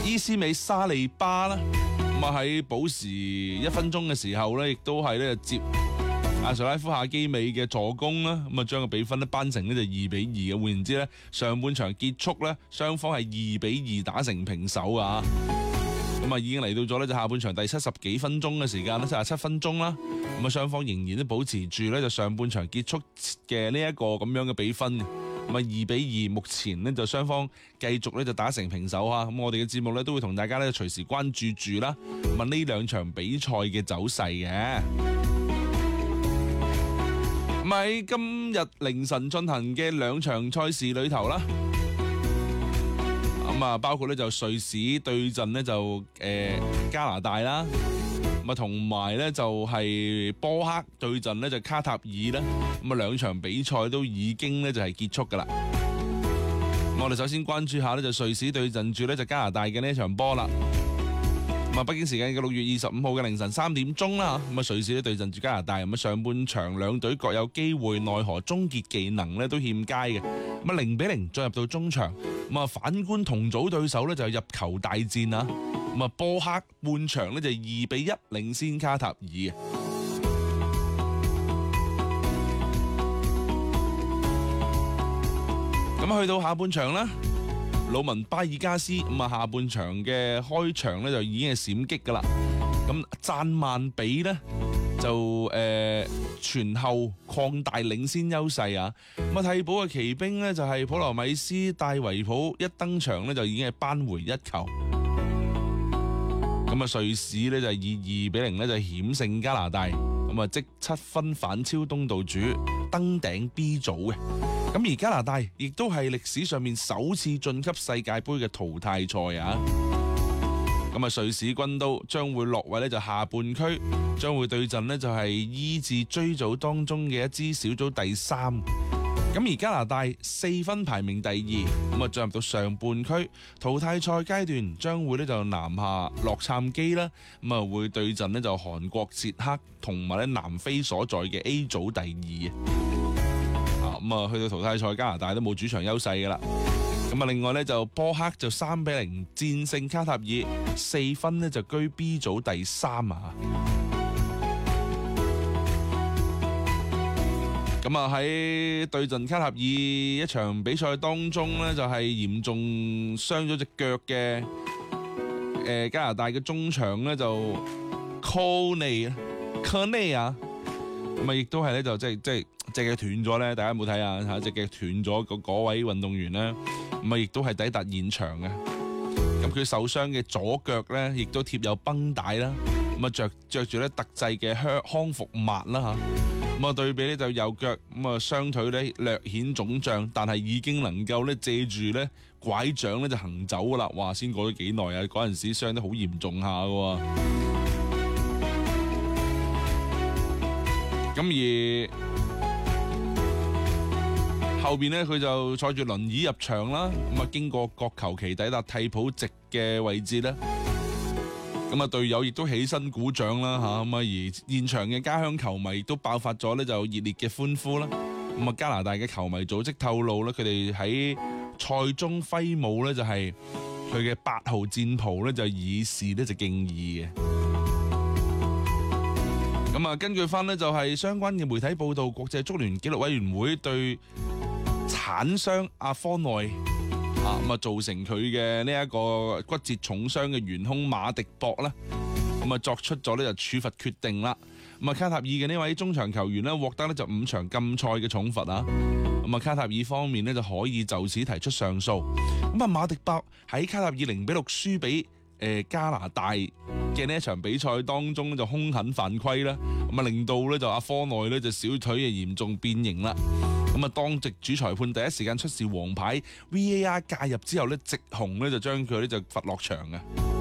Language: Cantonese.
伊斯美沙利巴啦，咁啊喺補時1分鐘嘅時候咧，亦都係咧接阿瑞拉夫夏基美嘅助攻啦，咁啊將個比分咧扳成呢就2-2嘅。換言之咧，上半場結束咧，雙方係2-2打成平手啊！咁啊已經嚟到咗咧就下半場第70幾分鐘嘅時間咧，77分鐘啦。咁啊雙方仍然都保持住咧就上半場結束嘅呢一個咁樣嘅比分。咁啊2-2，目前呢就雙方繼續咧就打成平手啊！咁我哋嘅節目咧都會同大家咧隨時關注住啦，問呢兩場比賽嘅走勢嘅。咁喺今日凌晨進行嘅兩場賽事裏頭啦，咁啊包括咧就瑞士對陣呢就加拿大啦，咁啊同埋咧就係波克對陣呢就卡塔爾啦，咁啊兩場比賽都已經咧就係結束噶啦。我哋首先關注下咧就瑞士對陣住咧就加拿大嘅呢一場波啦。咁啊，北京時間嘅6月25號嘅凌晨3點鐘啦，咁啊瑞士咧對陣住加拿大，咁啊上半場兩隊各有機會，奈何終結技能咧都欠佳嘅，咁啊0-0進入到中場，咁啊反觀同組對手咧就入球大戰啊，咁啊波克半場咧就2-1領先卡塔爾嘅。咁去到下半場啦，魯文巴爾加斯咁啊下半場嘅開場咧就已經係閃擊噶啦，咁讚曼比呢就全後擴大領先優勢啊，咁啊替補嘅奇兵呢就係普羅米斯戴維普一登場呢就已經係扳回一球，咁啊瑞士呢就以2-0呢就險勝加拿大，咁啊即7分反超東道主登頂 B 組嘅。咁而加拿大亦都係歷史上面首次晉級世界盃嘅淘汰賽啊！咁啊，瑞士軍刀將會落位呢就下半區，將會對陣呢就係E至 J 組當中嘅一支小組第3。咁而加拿大4分排名第2，咁啊進入到上半區淘汰賽階段，將會呢就南下洛杉磯啦，咁啊會對陣呢就韓國、捷克同埋咧南非所在嘅 A 組第2。咁啊，去到淘汰賽，加拿大都冇主場優勢噶啦。咁啊，另外呢，就波克就3-0戰勝卡塔爾，4分呢就居 B 組第3啊。咁啊喺對陣卡塔爾一場比賽當中呢，就係嚴重傷咗隻腳嘅加拿大嘅中場呢，就科內啊，咁啊亦都係呢，就即係隻腳斷咗咧，大家有冇睇啊？隻腳斷咗嗰位運動員咧，咁啊亦都係抵達現場嘅。咁佢受傷嘅左腳咧，亦都貼有繃帶啦，咁啊着住咧特製嘅康復襪啦吓。咁啊對比咧就右腳咁啊雙腿咧略顯腫脹，但係已經能夠咧借住咧拐杖咧就行走噶啦。哇！先過咗幾耐啊？嗰陣時傷得好嚴重下噶。咁而後邊呢，佢就坐住輪椅入場啦，咁啊經過角球旗抵達替補席嘅位置呢，咁啊隊友亦都起身鼓掌啦吓，咁啊而現場嘅家鄉球迷亦都爆發咗呢就熱烈嘅歡呼啦，咁啊加拿大嘅球迷組織透露呢，佢哋喺賽中揮舞呢就係佢嘅8號戰袍呢就以示呢就敬意嘅。咁啊根據翻呢就係相關嘅媒體報道，國際足聯紀律委員會對鏟傷阿科內咁啊造成佢嘅呢一個骨折重傷嘅元兇馬迪博啦，咁啊作出咗呢就處罰決定啦。咁啊卡塔爾嘅呢位中場球員呢獲得呢就5場禁賽嘅重罰啊。咁啊卡塔爾方面呢就可以就此提出上訴。咁啊馬迪博喺卡塔爾0-6輸俾加拿大嘅呢一場比賽當中就兇狠犯規啦，咁啊令到呢就阿科內呢就小腿嚴重變形啦。咁啊，當值主裁判第一時間出示黃牌 ，VAR 介入之後呢，直紅呢就將佢呢就罰落場嘅。